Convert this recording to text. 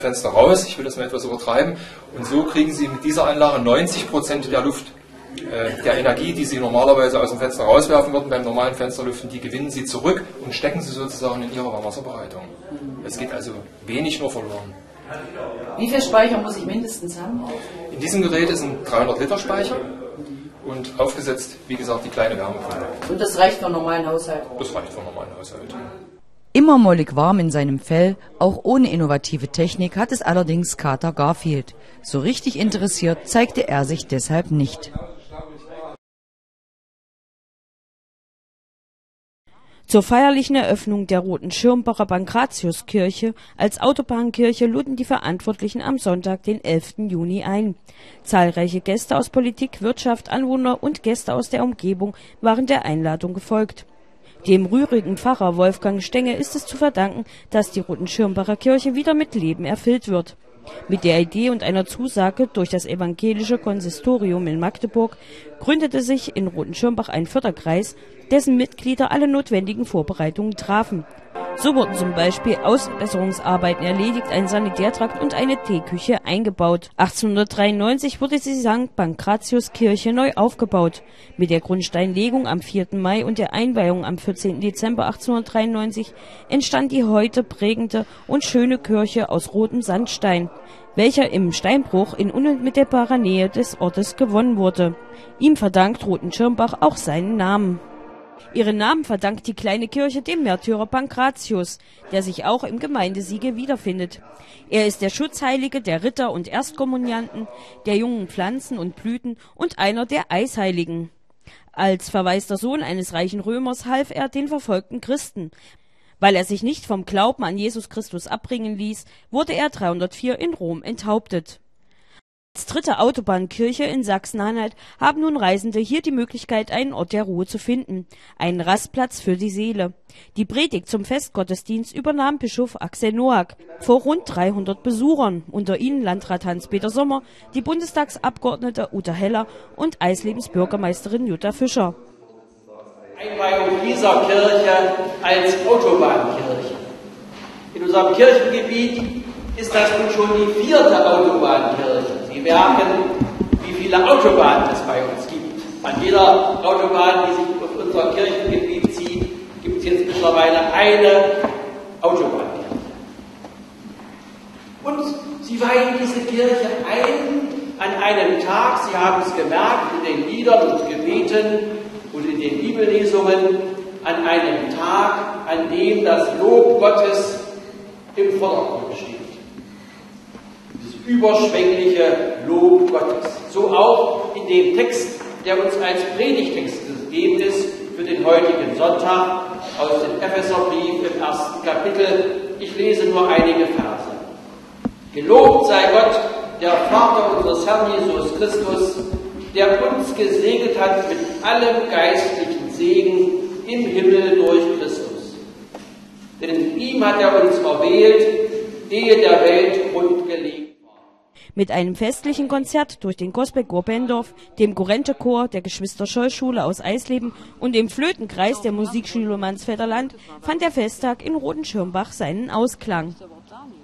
Fenster raus, ich will das mal etwas übertreiben, und so kriegen Sie mit dieser Anlage 90% der Luft, der Energie, die Sie normalerweise aus dem Fenster rauswerfen würden beim normalen Fensterlüften, die gewinnen Sie zurück und stecken Sie sozusagen in Ihre Warmwasserbereitung. Es geht also wenig nur verloren. Wie viel Speicher muss ich mindestens haben? In diesem Gerät ist ein 300 Liter Speicher und aufgesetzt, wie gesagt, die kleine Wärmepumpe. Und das reicht für einen normalen Haushalt? Das reicht für einen normalen Haushalt. Immer mollig warm in seinem Fell, auch ohne innovative Technik, hat es allerdings Kater Garfield. So richtig interessiert zeigte er sich deshalb nicht. Zur feierlichen Eröffnung der Roten Schirmbacher Pankratiuskirche als Autobahnkirche luden die Verantwortlichen am Sonntag, den 11. Juni ein. Zahlreiche Gäste aus Politik, Wirtschaft, Anwohner und Gäste aus der Umgebung waren der Einladung gefolgt. Dem rührigen Pfarrer Wolfgang Stenge ist es zu verdanken, dass die Roten Schirmbacher Kirche wieder mit Leben erfüllt wird. Mit der Idee und einer Zusage durch das evangelische Konsistorium in Magdeburg gründete sich in Rotenschirmbach ein Förderkreis, dessen Mitglieder alle notwendigen Vorbereitungen trafen. So wurden zum Beispiel Ausbesserungsarbeiten erledigt, ein Sanitärtrakt und eine Teeküche eingebaut. 1893 wurde die St. Pankratiuskirche neu aufgebaut. Mit der Grundsteinlegung am 4. Mai und der Einweihung am 14. Dezember 1893 entstand die heute prägende und schöne Kirche aus rotem Sandstein, welcher im Steinbruch in unmittelbarer Nähe des Ortes gewonnen wurde. Ihm verdankt Rotenschirmbach auch seinen Namen. Ihren Namen verdankt die kleine Kirche dem Märtyrer Pankratius, der sich auch im Gemeindesiegel wiederfindet. Er ist der Schutzheilige der Ritter und Erstkommunianten, der jungen Pflanzen und Blüten und einer der Eisheiligen. Als verwaister Sohn eines reichen Römers half er den verfolgten Christen. Weil er sich nicht vom Glauben an Jesus Christus abbringen ließ, wurde er 304 in Rom enthauptet. Als dritte Autobahnkirche in Sachsen-Anhalt haben nun Reisende hier die Möglichkeit, einen Ort der Ruhe zu finden, einen Rastplatz für die Seele. Die Predigt zum Festgottesdienst übernahm Bischof Axel Noack vor rund 300 Besuchern, unter ihnen Landrat Hans-Peter Sommer, die Bundestagsabgeordnete Uta Heller und Eislebens Bürgermeisterin Jutta Fischer. Einweihung dieser Kirche als Autobahnkirche. In unserem Kirchengebiet ist das nun schon die 4. Autobahnkirche. Sie merken, wie viele Autobahnen es bei uns gibt. An jeder Autobahn, die sich auf unser Kirchengebiet zieht, gibt es jetzt mittlerweile eine Autobahnkirche. Und sie weihen diese Kirche ein an einem Tag, Sie haben es gemerkt, in den Liedern und Gebeten und in den Bibellesungen, an einem Tag, an dem das Lob Gottes im Vordergrund steht. Überschwängliche Lob Gottes. So auch in dem Text, der uns als Predigtext gegeben ist für den heutigen Sonntag aus dem Epheserbrief im 1. Kapitel. Ich lese nur einige Verse. Gelobt sei Gott, der Vater unseres Herrn Jesus Christus, der uns gesegnet hat mit allem geistlichen Segen im Himmel durch Christus. Denn in ihm hat er uns erwählt, ehe der Welt Grund gelegt. Mit einem festlichen Konzert durch den Gospelchor Bendorf, dem Gorente-Chor der Geschwister-Scholl-Schule aus Eisleben und dem Flötenkreis der Musikschule Mansfelder Land fand der Festtag in Rotenschirmbach seinen Ausklang.